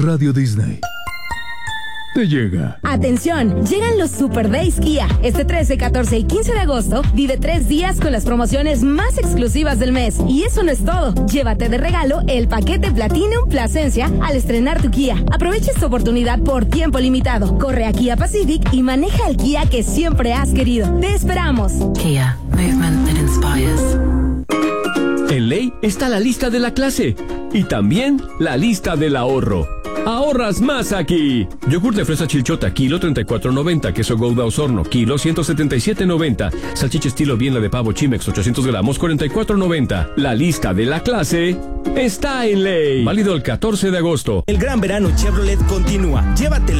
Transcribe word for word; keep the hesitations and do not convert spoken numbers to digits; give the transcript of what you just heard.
Radio Disney te llega. Atención, llegan los Super Days Kia. Este trece, catorce y quince de agosto vive tres días con las promociones más exclusivas del mes. Y eso no es todo. Llévate de regalo el paquete Platinum Plasencia al estrenar tu Kia. Aprovecha esta oportunidad por tiempo limitado. Corre a Kia Pacific y maneja el Kia que siempre has querido. ¡Te esperamos! Kia, movement that inspires. En Ley está la lista de la clase y también la lista del ahorro. ¡Ahorras más aquí! Yogur de fresa Chilchota, kilo treinta y cuatro noventa. Queso Gouda Osorno, kilo ciento setenta y siete noventa. Salchicha estilo Bienla de pavo Chimex, ochocientos gramos, cuarenta y cuatro noventa. La lista de la clase está en Ley. Válido el catorce de agosto. El gran verano Chevrolet continúa. Llévatela